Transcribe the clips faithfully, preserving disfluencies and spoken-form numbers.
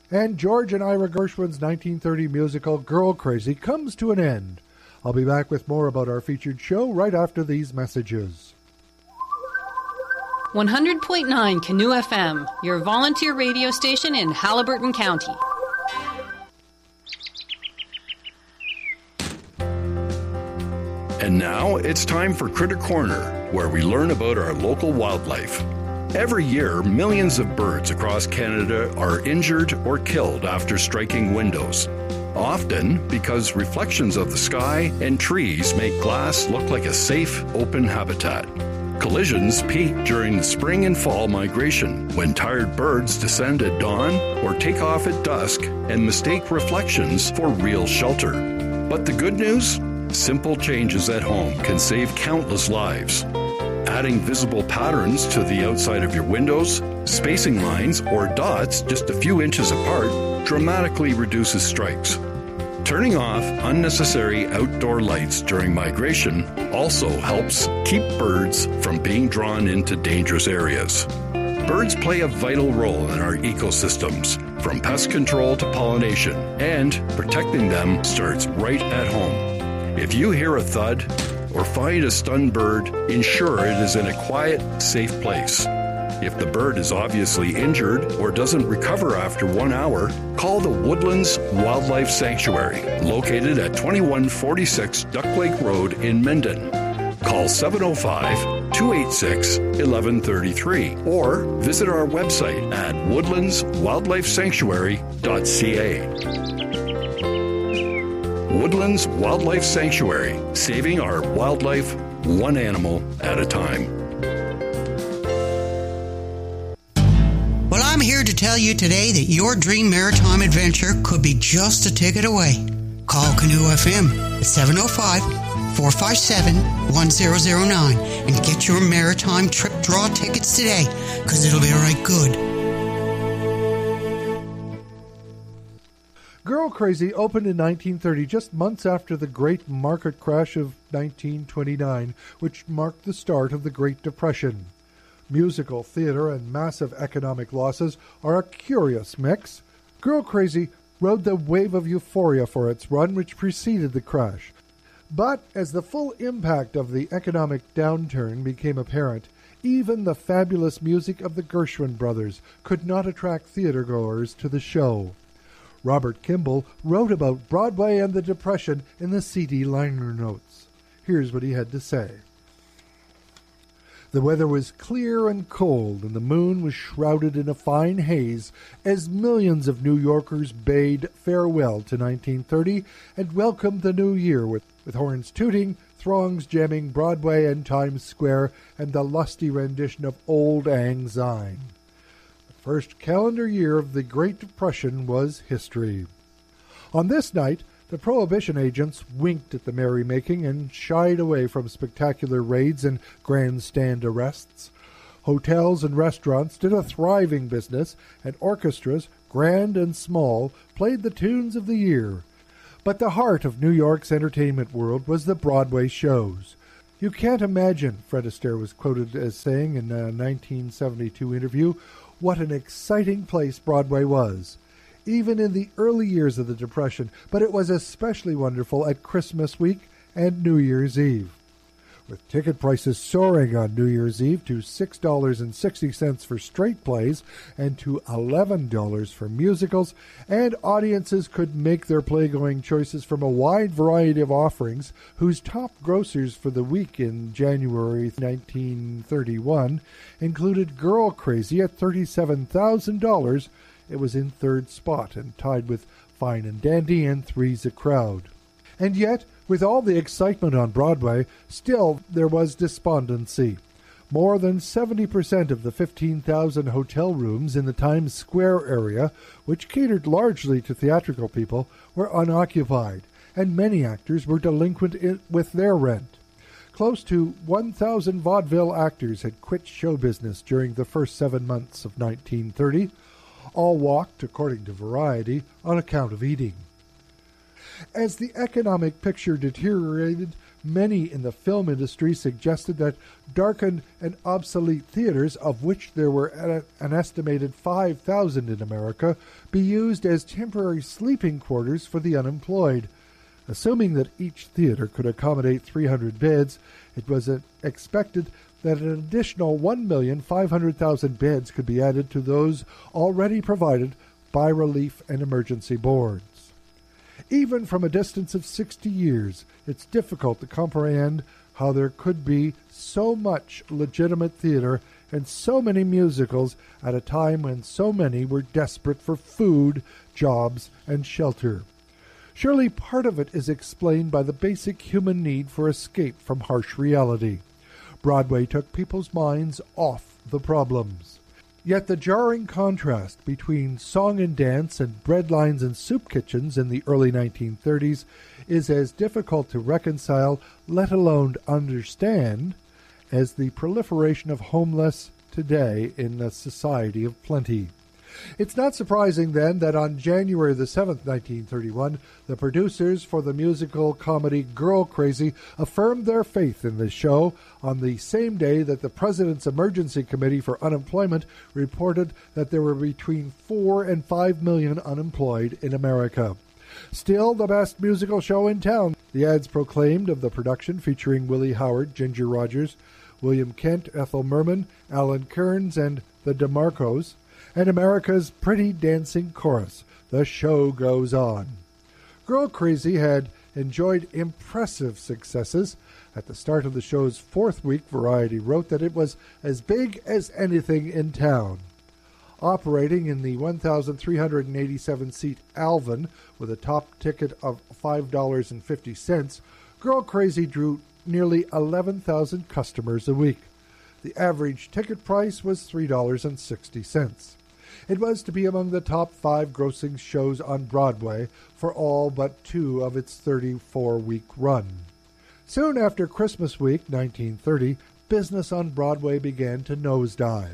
And George and Ira Gershwin's nineteen thirty musical Girl Crazy comes to an end. I'll be back with more about our featured show right after these messages. one hundred point nine Canoe F M, your volunteer radio station in Haliburton County. And now it's time for Critter Corner, where we learn about our local wildlife. Every year, millions of birds across Canada are injured or killed after striking windows. Often because reflections of the sky and trees make glass look like a safe, open habitat. Collisions peak during the spring and fall migration, when tired birds descend at dawn or take off at dusk and mistake reflections for real shelter. But the good news? Simple changes at home can save countless lives. Adding visible patterns to the outside of your windows, spacing lines, or dots just a few inches apart dramatically reduces strikes. Turning off unnecessary outdoor lights during migration also helps keep birds from being drawn into dangerous areas. Birds play a vital role in our ecosystems, from pest control to pollination, and protecting them starts right at home. If you hear a thud or find a stunned bird, ensure it is in a quiet, safe place. If the bird is obviously injured or doesn't recover after one hour, call the Woodlands Wildlife Sanctuary, located at twenty-one forty-six Duck Lake Road in Mendon. Call seven oh five, two eight six, one one three three or visit our website at woodlands wildlife sanctuary dot c a. Woodlands Wildlife Sanctuary, saving our wildlife one animal at a time. Well, I'm here to tell you today that your dream maritime adventure could be just a ticket away. Call Canoe F M at seven oh five, four five seven, one zero zero nine and get your maritime trip draw tickets today, because it'll be right good. Girl Crazy opened in nineteen thirty, just months after the great market crash of nineteen twenty-nine, which marked the start of the Great Depression. Musical, theater, and massive economic losses are a curious mix. Girl Crazy rode the wave of euphoria for its run, which preceded the crash. But as the full impact of the economic downturn became apparent, even the fabulous music of the Gershwin brothers could not attract theatergoers to the show. Robert Kimball wrote about Broadway and the Depression in the C D liner notes. Here's what he had to say. The weather was clear and cold, and the moon was shrouded in a fine haze as millions of New Yorkers bade farewell to nineteen thirty and welcomed the new year with, with horns tooting, throngs jamming Broadway and Times Square, and the lusty rendition of Old Lang Syne. The first calendar year of the Great Depression was history. On this night, the Prohibition agents winked at the merrymaking and shied away from spectacular raids and grandstand arrests. Hotels and restaurants did a thriving business, and orchestras, grand and small, played the tunes of the year. But the heart of New York's entertainment world was the Broadway shows. You can't imagine, Fred Astaire was quoted as saying in a nineteen seventy-two interview, what an exciting place Broadway was, even in the early years of the Depression, but it was especially wonderful at Christmas week and New Year's Eve. With ticket prices soaring on New Year's Eve to six dollars and sixty cents for straight plays and to eleven dollars for musicals, and audiences could make their play-going choices from a wide variety of offerings, whose top grossers for the week in January nineteen thirty-one included Girl Crazy at thirty-seven thousand dollars. It was in third spot and tied with Fine and Dandy and Three's a Crowd. And yet, with all the excitement on Broadway, still there was despondency. More than seventy percent of the fifteen thousand hotel rooms in the Times Square area, which catered largely to theatrical people, were unoccupied, and many actors were delinquent in, with their rent. Close to one thousand vaudeville actors had quit show business during the first seven months of nineteen thirty. All walked, according to Variety, on account of eating. As the economic picture deteriorated, many in the film industry suggested that darkened and obsolete theaters, of which there were an estimated five thousand in America, be used as temporary sleeping quarters for the unemployed. Assuming that each theater could accommodate three hundred beds, it was expected that an additional one million five hundred thousand beds could be added to those already provided by relief and emergency boards. Even from a distance of sixty years, it's difficult to comprehend how there could be so much legitimate theater and so many musicals at a time when so many were desperate for food, jobs, and shelter. Surely part of it is explained by the basic human need for escape from harsh reality. Broadway took people's minds off the problems. Yet the jarring contrast between song and dance and breadlines and soup kitchens in the early nineteen thirties is as difficult to reconcile, let alone understand, as the proliferation of homeless today in a society of plenty. It's not surprising, then, that on January the seventh, nineteen thirty-one, the producers for the musical comedy Girl Crazy affirmed their faith in the show on the same day that the President's Emergency Committee for Unemployment reported that there were between four and five million unemployed in America. Still the best musical show in town, the ads proclaimed of the production, featuring Willie Howard, Ginger Rogers, William Kent, Ethel Merman, Alan Kearns, and the DeMarcos, and America's pretty dancing chorus, The Show Goes On. Girl Crazy had enjoyed impressive successes. At the start of the show's fourth week, Variety wrote that it was as big as anything in town. Operating in the one thousand three hundred eighty-seven seat Alvin with a top ticket of five dollars and fifty cents, Girl Crazy drew nearly eleven thousand customers a week. The average ticket price was three dollars and sixty cents. It was to be among the top five grossing shows on Broadway for all but two of its thirty-four week run. Soon after Christmas week, nineteen thirty, business on Broadway began to nosedive.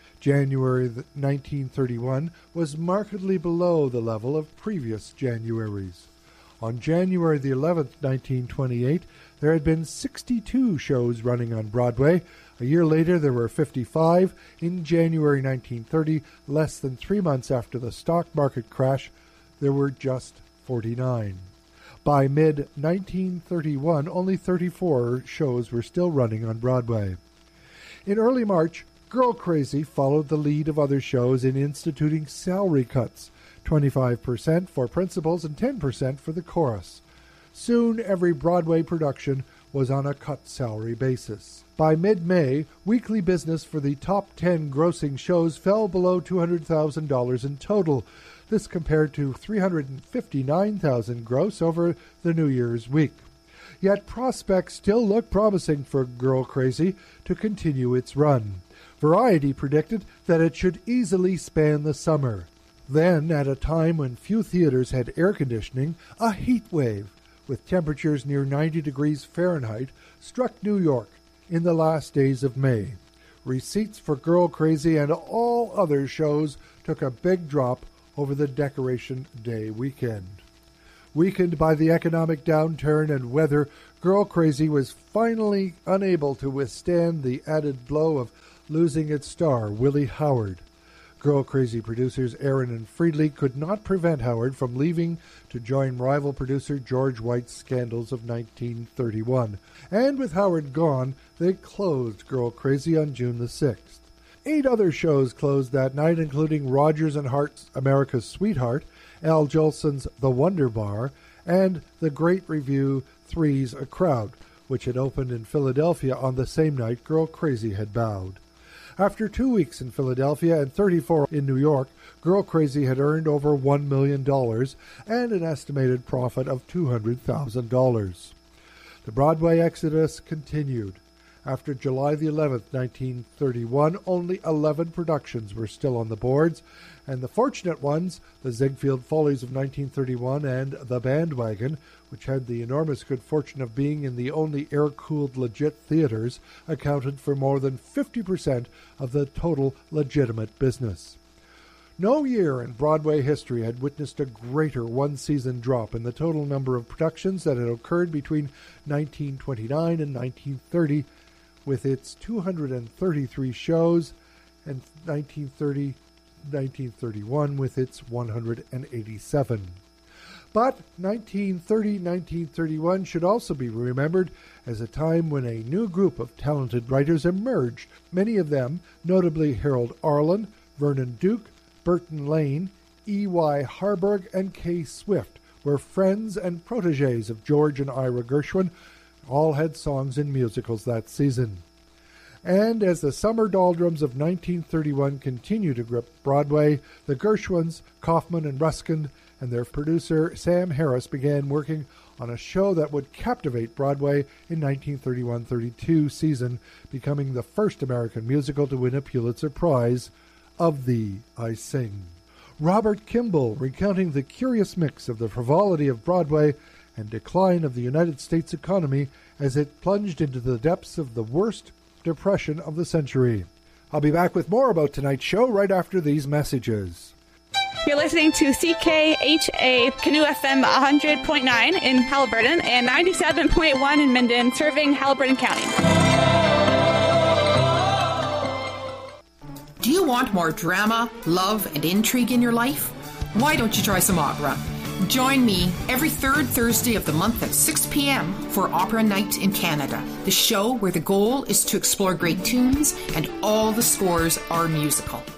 January nineteen thirty-one was markedly below the level of previous Januaries. On January the eleventh, nineteen twenty-eight, there had been sixty-two shows running on Broadway. A year later, there were fifty-five. In January nineteen thirty, less than three months after the stock market crash, there were just forty-nine. By mid nineteen thirty-one, only thirty-four shows were still running on Broadway. In early March, Girl Crazy followed the lead of other shows in instituting salary cuts, twenty-five percent for principals and ten percent for the chorus. Soon every Broadway production was on a cut salary basis. By mid-May, weekly business for the top ten grossing shows fell below two hundred thousand dollars in total. This compared to three hundred fifty-nine thousand dollars gross over the New Year's week. Yet prospects still look promising for Girl Crazy to continue its run. Variety predicted that it should easily span the summer. Then, at a time when few theaters had air conditioning, a heat wave with temperatures near ninety degrees Fahrenheit struck New York in the last days of May. Receipts for Girl Crazy and all other shows took a big drop over the Decoration Day weekend. Weakened by the economic downturn and weather, Girl Crazy was finally unable to withstand the added blow of losing its star, Willie Howard. Girl Crazy producers Aaron and Friedley could not prevent Howard from leaving to join rival producer George White's Scandals of nineteen thirty-one. And with Howard gone, they closed Girl Crazy on June the sixth. Eight other shows closed that night, including Rodgers and Hart's America's Sweetheart, Al Jolson's The Wonder Bar, and the Great Review three's A Crowd, which had opened in Philadelphia on the same night Girl Crazy had bowed. After two weeks in Philadelphia and thirty-four in New York, Girl Crazy had earned over one million dollars and an estimated profit of two hundred thousand dollars. The Broadway exodus continued. After July the eleventh, nineteen thirty-one, only eleven productions were still on the boards, and the fortunate ones, the Ziegfeld Follies of nineteen thirty-one and The Bandwagon, which had the enormous good fortune of being in the only air-cooled legit theaters, accounted for more than fifty percent of the total legitimate business. No year in Broadway history had witnessed a greater one-season drop in the total number of productions that had occurred between nineteen twenty-nine and nineteen thirty, with its two hundred thirty-three shows, and nineteen thirty nineteen thirty-one with its one hundred eighty-seven. But nineteen thirty to nineteen thirty-one should also be remembered as a time when a new group of talented writers emerged, many of them, notably Harold Arlen, Vernon Duke, Burton Lane, E Y Harburg, and Kay Swift, were friends and protégés of George and Ira Gershwin. All had songs in musicals that season. And as the summer doldrums of nineteen thirty-one continue to grip Broadway, the Gershwins, Kaufman and Ruskin, and their producer Sam Harris began working on a show that would captivate Broadway in nineteen thirty-one thirty-two season, becoming the first American musical to win a Pulitzer Prize, Of Thee I Sing. Robert Kimball recounting the curious mix of the frivolity of Broadway and decline of the United States economy as it plunged into the depths of the worst depression of the century. I'll be back with more about tonight's show right after these messages. You're listening to C K H A Canoe F M one hundred point nine in Haliburton and ninety-seven point one in Minden, serving Haliburton County. Do you want more drama, love, and intrigue in your life? Why don't you try some opera? Join me every third Thursday of the month at six p.m. for Opera Night in Canada, the show where the goal is to explore great tunes and all the scores are musical.